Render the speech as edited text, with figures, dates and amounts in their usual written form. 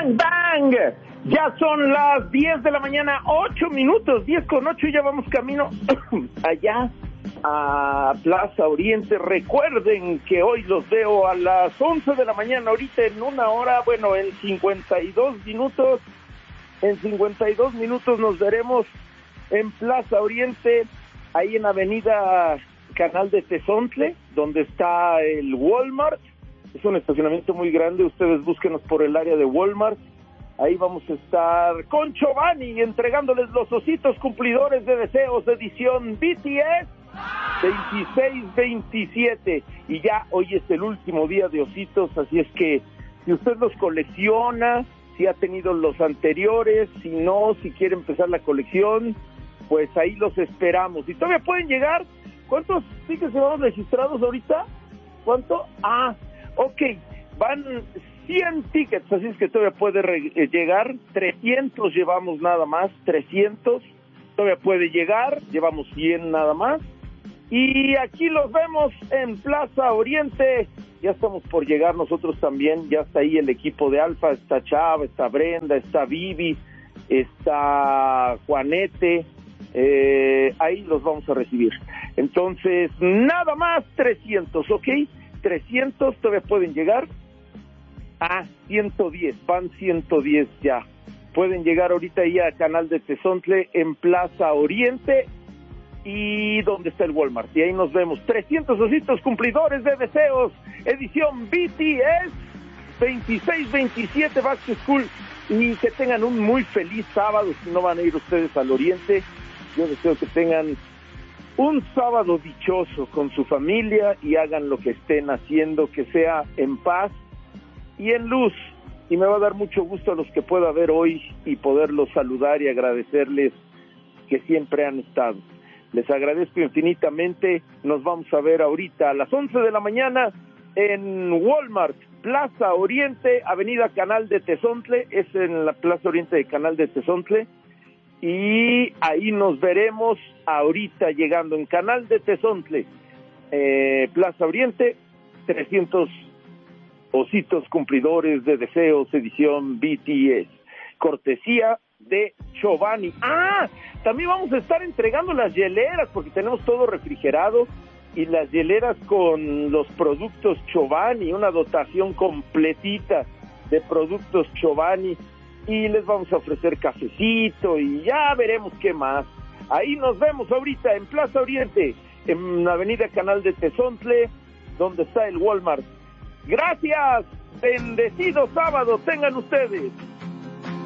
Bang, bang. Ya son las 10 de la mañana, 8 minutos, 10:08, y ya vamos camino allá a Plaza Oriente. Recuerden que hoy los veo a las 11 de la mañana, ahorita en una hora, bueno, en 52 minutos. En 52 minutos nos veremos en Plaza Oriente, ahí en Avenida Canal de Tezontle, donde está el Walmart. Es un estacionamiento muy grande, ustedes búsquenos por el área de Walmart. Ahí vamos a estar con Giovanni entregándoles los ositos cumplidores de deseos, edición BTS 26-27. Y ya hoy es el último día de ositos, así es que si usted los colecciona, si ha tenido los anteriores, si no, si quiere empezar la colección, pues ahí los esperamos. Y todavía pueden llegar. ¿Cuántos tickets llevamos registrados ahorita? ¿Cuánto? Ok, van 100 tickets, así es que todavía puede llegar. 300 llevamos nada más, 300 todavía puede llegar, llevamos 100 nada más. Y aquí los vemos en Plaza Oriente. Ya estamos por llegar nosotros también, ya está ahí el equipo de Alfa, está Chava, está Brenda, está Vivi, está Juanete, ahí los vamos a recibir. Entonces, nada más 300, ¿ok? 300 todavía pueden llegar. 110, van 110 ya. Pueden llegar ahorita ahí a Canal de Tezontle en Plaza Oriente y donde está el Walmart. Y ahí nos vemos. 300 ositos cumplidores de deseos, edición BTS 26-27 Back to School. Y que tengan un muy feliz sábado. Si no van a ir ustedes al Oriente, yo deseo que tengan un sábado dichoso con su familia y hagan lo que estén haciendo, que sea en paz y en luz. Y me va a dar mucho gusto a los que pueda ver hoy y poderlos saludar y agradecerles que siempre han estado. Les agradezco infinitamente. Nos vamos a ver ahorita a las 11 de la mañana en Walmart, Plaza Oriente, Avenida Canal de Tezontle. Es en la Plaza Oriente de Canal de Tezontle. Y ahí nos veremos ahorita llegando en Canal de Tezontle, Plaza Oriente. 300 ositos cumplidores de deseos, edición BTS, cortesía de Giovanni. También vamos a estar entregando las hieleras, porque tenemos todo refrigerado, y las hieleras con los productos Giovanni, una dotación completita de productos Giovanni. Y les vamos a ofrecer cafecito y ya veremos qué más. Ahí nos vemos ahorita en Plaza Oriente, en Avenida Canal de Tezontle, donde está el Walmart. Gracias, bendecido sábado tengan ustedes.